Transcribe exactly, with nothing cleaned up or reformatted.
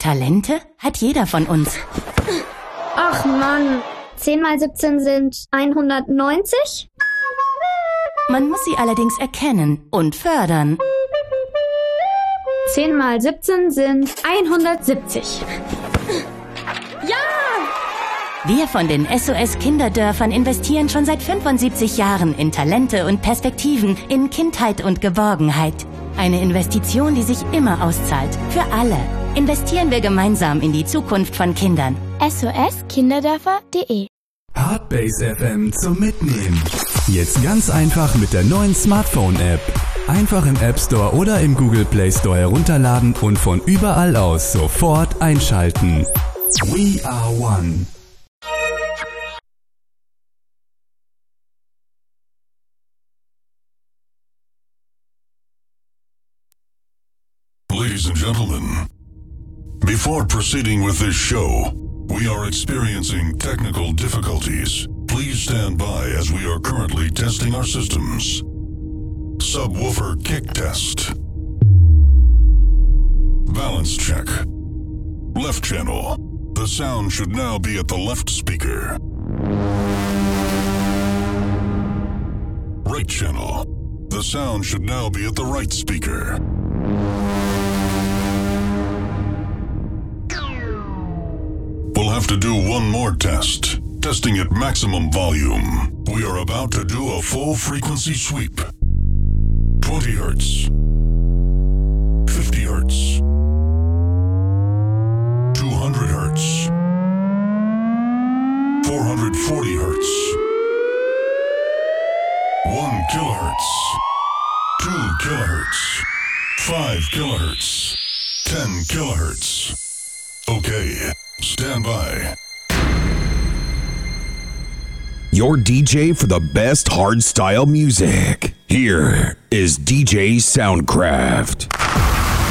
Talente hat jeder von uns. Ach Mann, zehn mal siebzehn sind hundertneunzig? Man muss sie allerdings erkennen und fördern. zehn mal siebzehn sind hundertsiebzig. Ja! Wir von den S O S Kinderdörfern investieren schon seit fünfundsiebzig Jahren in Talente und Perspektiven, in Kindheit und Geborgenheit. Eine Investition, die sich immer auszahlt. Für alle. Investieren wir gemeinsam in die Zukunft von Kindern. S O S Kinderdörfer punkt de Hardbase F M zum Mitnehmen. Jetzt ganz einfach mit der neuen Smartphone-App. Einfach im App Store oder im Google Play Store herunterladen und von überall aus sofort einschalten. We are one. Ladies and gentlemen, before proceeding with this show, we are experiencing technical difficulties. Please stand by as we are currently testing our systems. Subwoofer kick test. Balance check. Left channel. The sound should now be at the left speaker. Right channel. The sound should now be at the right speaker. We'll have to do one more test. Testing at maximum volume. We are about to do a full frequency sweep. twenty hertz. fifty hertz. two hundred hertz. four hundred forty hertz. one kilohertz. two kilohertz. five kilohertz. ten kilohertz. Okay, stand by. Your D J for the best hardstyle music. Here is D J Soundcraft.